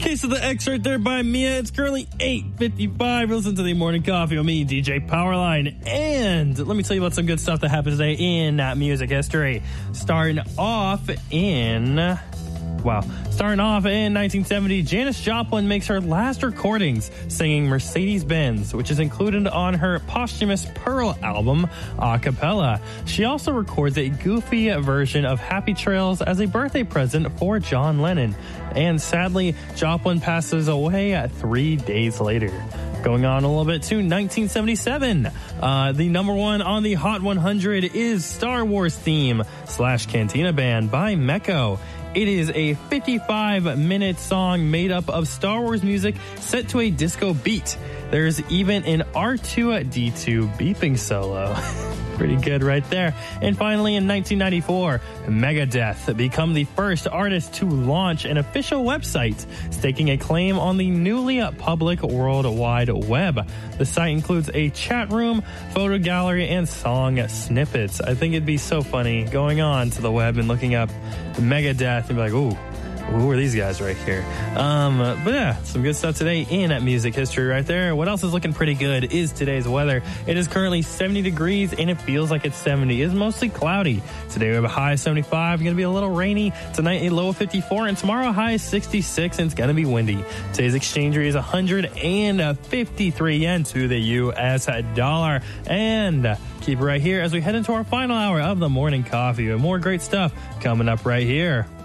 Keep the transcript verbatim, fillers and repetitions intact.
Case of the X right there by Mia. It's currently eight fifty-five. Listen to the Morning Coffee with me, D J Powerline. And let me tell you about some good stuff that happened today in uh, music history. Starting off in... Wow. Starting off in nineteen seventy, Janis Joplin makes her last recordings singing Mercedes-Benz, which is included on her posthumous Pearl album, a cappella. She also records a goofy version of Happy Trails as a birthday present for John Lennon. And sadly, Joplin passes away three days later. Going on a little bit to nineteen seventy-seven. Uh, the number one on the Hot one hundred is Star Wars theme slash Cantina Band by Mecco. It is a fifty-five minute song made up of Star Wars music set to a disco beat. There's even an R two D two beeping solo. Pretty good right there. And finally, in nineteen ninety-four, Megadeth become the first artist to launch an official website, staking a claim on the newly public World Wide Web. The site includes a chat room, photo gallery, and song snippets. I think it'd be so funny going on to the web and looking up Megadeth and be like, ooh, who are these guys right here? Um, but yeah, some good stuff today in music history right there. What else is looking pretty good is today's weather. It is currently seventy degrees and it feels like it's seventy. It's mostly cloudy. Today we have a high of seventy-five. Going to be a little rainy. Tonight a low of fifty-four and tomorrow a high of sixty-six and it's going to be windy. Today's exchange rate is one hundred fifty-three yen to the U S dollar. And keep it right here as we head into our final hour of the Morning Coffee with more great stuff coming up right here.